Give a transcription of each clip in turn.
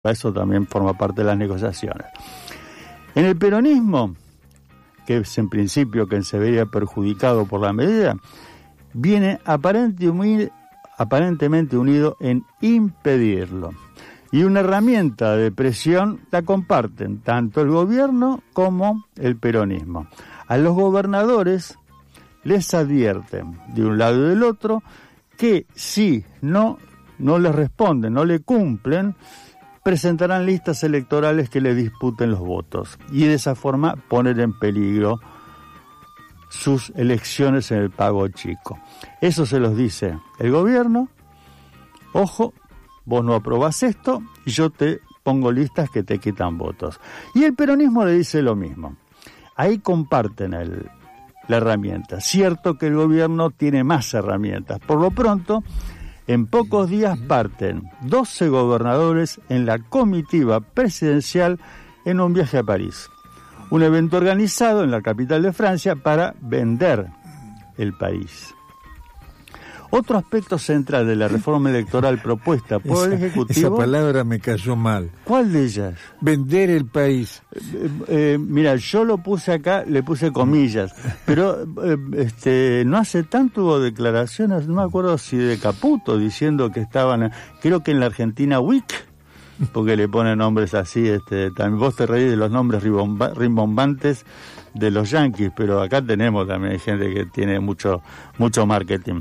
Eso también forma parte de las negociaciones. En el peronismo, que es en principio quien se vería perjudicado por la medida, viene aparentemente unido en impedirlo. Y una herramienta de presión la comparten tanto el gobierno como el peronismo. A los gobernadores les advierten de un lado y del otro que si no les responden, no le cumplen, presentarán listas electorales que le disputen los votos y de esa forma poner en peligro sus elecciones en el pago chico. Eso se los dice el gobierno: ojo, vos no aprobás esto y yo te pongo listas que te quitan votos. Y el peronismo le dice lo mismo. Ahí comparten la herramienta. Cierto que el gobierno tiene más herramientas. Por lo pronto, en pocos días parten 12 gobernadores en la comitiva presidencial en un viaje a París. Un evento organizado en la capital de Francia para vender el país. Otro aspecto central de la reforma electoral propuesta por el Ejecutivo... Esa palabra me cayó mal. ¿Cuál de ellas? Vender el país. Mira, yo lo puse acá, le puse comillas, pero no hace tanto hubo declaraciones, no me acuerdo si de Caputo, diciendo que estaban, creo que en la Argentina Week, porque le ponen nombres así, también vos te reís de los nombres rimbombantes de los yanquis, pero acá tenemos también gente que tiene mucho marketing.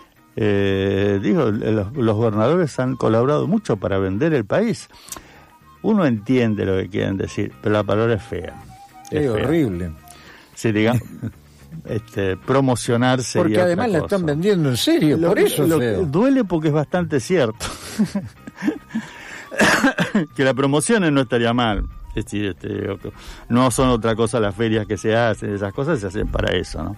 Los gobernadores han colaborado mucho para vender el país. Uno entiende lo que quieren decir, pero la palabra es fea. Es horrible. Sí, digamos, promocionarse. Porque además la están vendiendo en serio, por eso duele porque es bastante cierto. Que la promoción no estaría mal. Es decir, no son otra cosa las ferias que se hacen, esas cosas se hacen para eso, ¿no?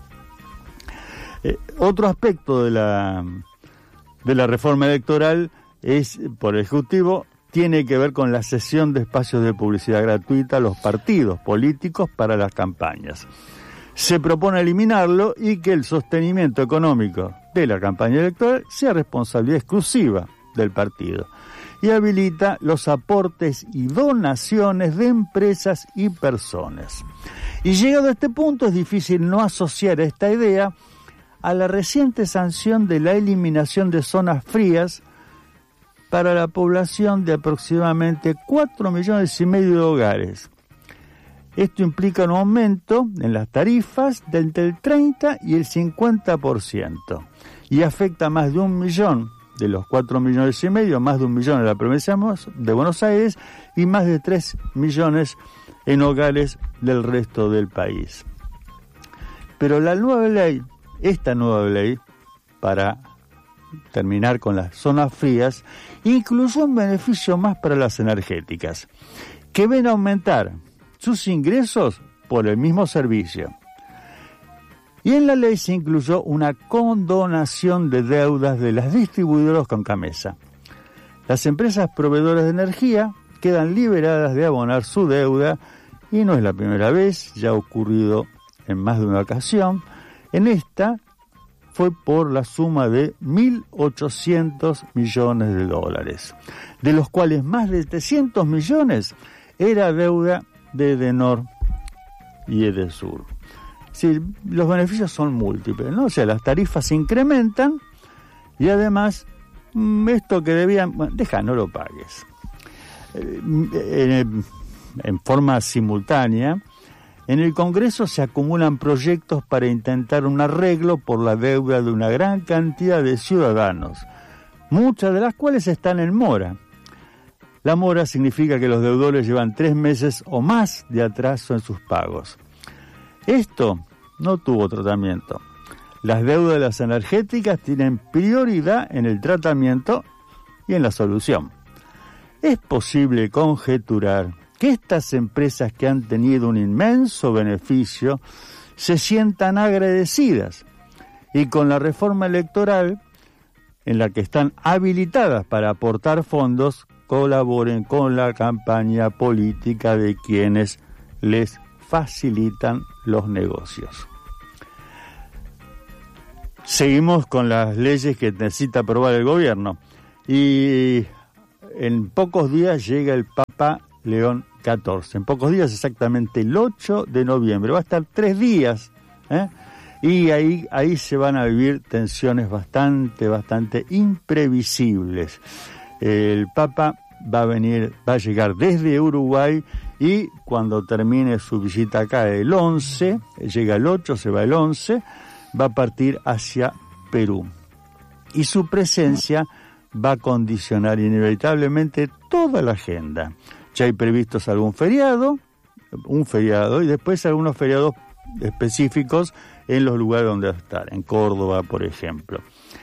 Otro aspecto de la reforma electoral es, por el Ejecutivo, tiene que ver con la cesión de espacios de publicidad gratuita a los partidos políticos para las campañas. Se propone eliminarlo y que el sostenimiento económico de la campaña electoral sea responsabilidad exclusiva del partido. Y habilita los aportes y donaciones de empresas y personas. Y llegado a este punto es difícil no asociar esta idea a la reciente sanción de la eliminación de zonas frías para la población de aproximadamente 4,5 millones de hogares. Esto implica un aumento en las tarifas de entre el 30 y el 50% y afecta a más de 1 millón de los 4,5 millones, más de 1 millón en la provincia de Buenos Aires y más de 3 millones en hogares del resto del país. Pero esta nueva ley, para terminar con las zonas frías, incluyó un beneficio más para las energéticas, que ven aumentar sus ingresos por el mismo servicio. Y en la ley se incluyó una condonación de deudas de las distribuidoras con Camesa. Las empresas proveedoras de energía quedan liberadas de abonar su deuda, y no es la primera vez, ya ha ocurrido en más de una ocasión. En esta fue por la suma de 1.800 millones de dólares, de los cuales más de 300 millones era deuda de Edenor y Edesur. Sí, los beneficios son múltiples, ¿no? O sea, las tarifas se incrementan y además esto que debían, no lo pagues. En forma simultánea, en el Congreso se acumulan proyectos para intentar un arreglo por la deuda de una gran cantidad de ciudadanos, muchas de las cuales están en mora. La mora significa que los deudores llevan 3 meses o más de atraso en sus pagos. Esto no tuvo tratamiento. Las deudas de las energéticas tienen prioridad en el tratamiento y en la solución. Es posible conjeturar que estas empresas que han tenido un inmenso beneficio se sientan agradecidas y con la reforma electoral en la que están habilitadas para aportar fondos, colaboren con la campaña política de quienes les facilitan los negocios. Seguimos con las leyes que necesita aprobar el gobierno y en pocos días llega el Papa León XIV. En pocos días, exactamente el 8 de noviembre. Va a estar 3 días, y ahí se van a vivir tensiones bastante imprevisibles. El Papa va a llegar desde Uruguay, y cuando termine su visita acá el 11, llega el 8, se va el 11, va a partir hacia Perú. Y su presencia va a condicionar inevitablemente toda la agenda. Ya hay previstos un feriado, y después algunos feriados específicos en los lugares donde va a estar, en Córdoba, por ejemplo.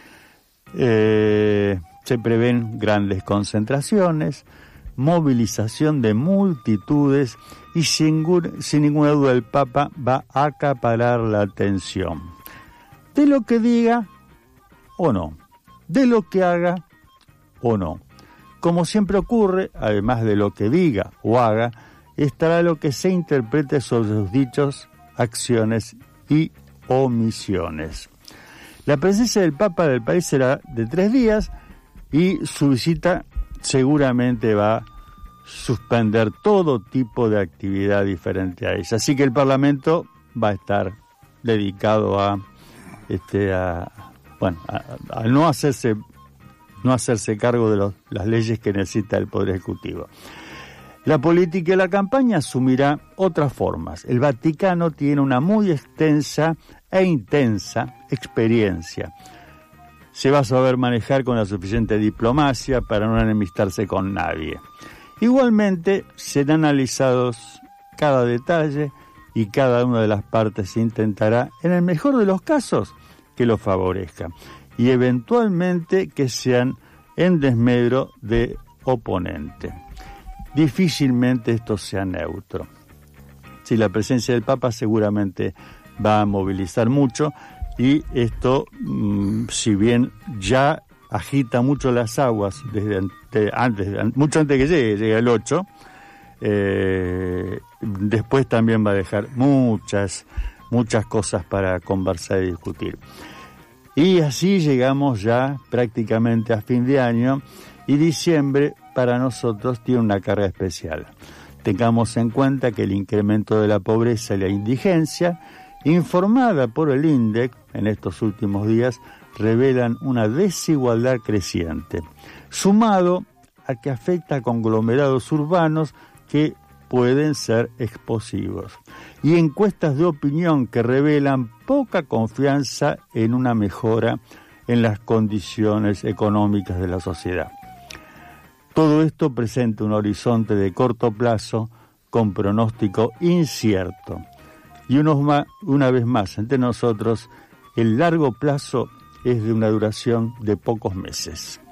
Se prevén grandes concentraciones, movilización de multitudes, y sin ninguna duda el Papa va a acaparar la atención. De lo que diga o no, de lo que haga o no. Como siempre ocurre, además de lo que diga o haga, estará lo que se interprete sobre sus dichos, acciones y omisiones. La presencia del Papa del país será de 3 días, y su visita seguramente va a suspender todo tipo de actividad diferente a ella. Así que el Parlamento va a estar dedicado a no hacerse cargo de las leyes que necesita el Poder Ejecutivo. La política y la campaña asumirá otras formas. El Vaticano tiene una muy extensa e intensa experiencia. Se va a saber manejar con la suficiente diplomacia para no enemistarse con nadie. Igualmente, serán analizados cada detalle, y cada una de las partes intentará, en el mejor de los casos, que lo favorezca, y eventualmente que sean en desmedro de oponente. Difícilmente esto sea neutro. Si la presencia del Papa seguramente va a movilizar mucho, y esto, si bien ya agita mucho las aguas mucho antes que llegue el 8, después también va a dejar muchas cosas para conversar y discutir. Y así llegamos ya prácticamente a fin de año, y diciembre para nosotros tiene una carga especial. Tengamos en cuenta que el incremento de la pobreza y la indigencia, informada por el INDEC en estos últimos días, revelan una desigualdad creciente, sumado a que afecta a conglomerados urbanos que pueden ser explosivos, y encuestas de opinión que revelan poca confianza en una mejora en las condiciones económicas de la sociedad. Todo esto presenta un horizonte de corto plazo con pronóstico incierto. Y una vez más, entre nosotros, el largo plazo es de una duración de pocos meses.